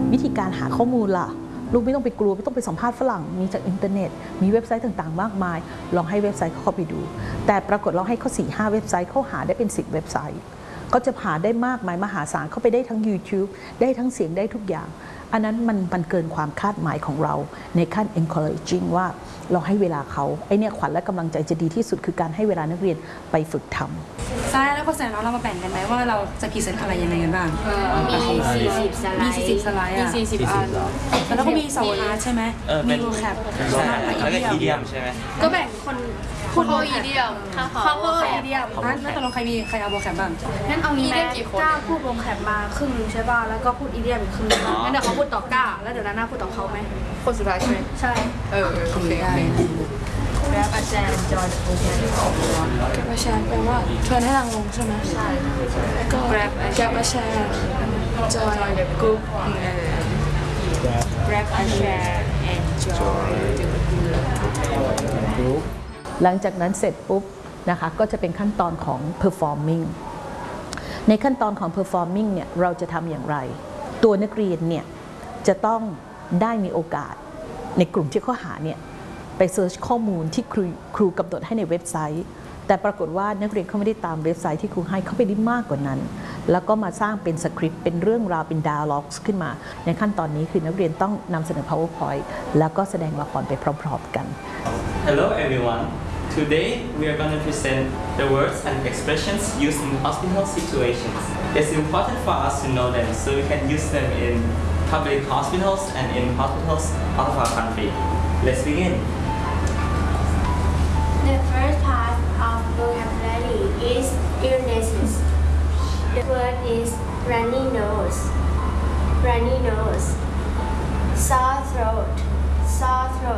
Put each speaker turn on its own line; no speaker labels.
วิธีการหาข้อมูลล่ะลูกไม่ต้องไปกลัวไม่ต้องไปสัมภาษณ์ฝรั่งมีจากอินเทอร์เน็ตมีเว็บไซต์ต่างๆมากมายลองให้เว็บไซต์เข้าไปดูแต่ปรากฏเราให้เขา4-5 เว็บไซต์เขาหาได้เป็น10 เว็บไซต์เขาจะหาได้มากมายมหาศาลเข้าไปได้ทั้ง YouTube ได้ทั้งเสียงได้ทุกอย่างอันนั้นมันเกินความคาดหมายของเราในขั้น encouraging ว่าเราให้เวลาเขาไอเนี่ยขวัญและกำลังใจจะดีที่สุดคือการให้เวลานักเรียนไปฝึกทำ
ใช่แล้วก็แสดงเรามาแบ่งกันไหมว่าเราจะพรีเซนต์อะไรยังไงกันบ้าง
มี40 สไลด์
มี40 สไลด์มี40 อันแล้วก็มี2 อาร์ตใช่ไหมมีโวแคป
แล้วก็อีเดียมใช่ไหม
ก็แบ่งคน
พูดอีเดียม
cover อีเดียมนั่นตกลงใครเอาโวแคปบ้าง
งั้นเอางี้ไหมก้าพูดวงแคปมาครึ่งนึงใช่ป่ะแล้วก็พูดอีเดียมอีกครึ่งนึงงั้นเดี๋ยวเขาพูดต่อก้าแล้วเดี๋ยวหน้าพูดต่อเขาไหม
คนสุดท้ายใช่ไหม
ใช่
โอเค
แรปอาจารย์จอยโอเค
แกปแชร์แปลว่าเทิร์นให้ทางลงใช่ไหม
ใช่
ก็แกปแชร์จอย
กรุ๊ป
แรปอาจารย์ enjoy
หลังจากนั้นเสร็จปุ๊บนะคะก็จะเป็นขั้นตอนของ performing ในขั้นตอนของ performing เนี่ยเราจะทำอย่างไรตัวนักเรียนเนี่ยจะต้องได้มีโอกาสในกลุ่มที่เขาหาเนี่ยไปเซิร์ชข้อมูลที่ครูกำหนดให้ในเว็บไซต์แต่ปรากฏว่านักเรียนเขาไม่ได้ตามเว็บไซต์ที่ครูให้เขาไปได้มากกว่านั้นแล้วก็มาสร้างเป็นสคริปต์เป็นเรื่องราวเป็น dialogues ขึ้นมาในขั้นตอนนี้คือนักเรียนต้องนำเสนอ PowerPoint แล้วก็แสดงละครไปพร้อมๆกัน
Hello everyone. Today we are going to present the words and expressions used in hospital situations. It's important for us to know them so we can use them in public hospitals and in hospitals out of our country. Let's begin.
The first part of vocabulary is illnesses. The word is runny nose, sore throat,